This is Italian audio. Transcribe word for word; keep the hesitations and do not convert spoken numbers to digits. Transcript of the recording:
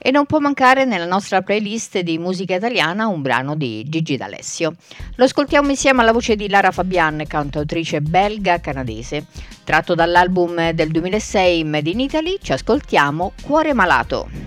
E non può mancare nella nostra playlist di musica italiana un brano di Gigi D'Alessio. Lo ascoltiamo insieme alla voce di Lara Fabian, cantautrice belga-canadese. Tratto dall'album del duemilasei Made in Italy, ci ascoltiamo Cuore Malato.